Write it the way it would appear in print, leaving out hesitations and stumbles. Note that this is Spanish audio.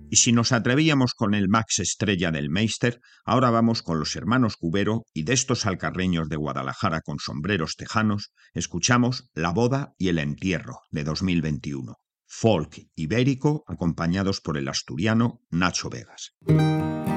Y si nos atrevíamos con el Max Estrella del Meister, ahora vamos con los hermanos Cubero y de estos alcarreños de Guadalajara con sombreros tejanos, escuchamos La boda y el entierro de 2021. Folk ibérico acompañados por el asturiano Nacho Vegas.